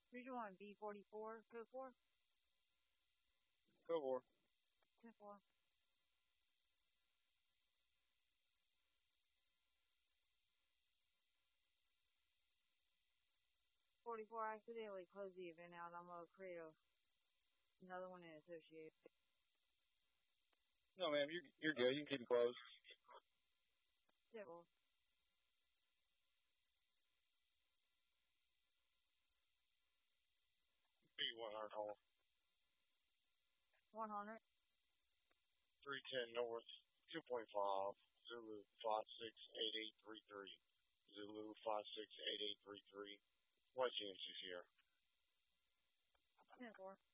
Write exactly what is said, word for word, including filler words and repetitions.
Region one, B forty-four, code four. Code four. ten four. forty-four, I accidentally closed the event out. I'm going to create a, another one and associate. No, ma'am, you're, you're good. You can keep it closed. ten four. B one hundred home. one hundred. three ten North, two point five, Zulu five six eight eight three three. Zulu five six eight eight three three. What units is here? ten four.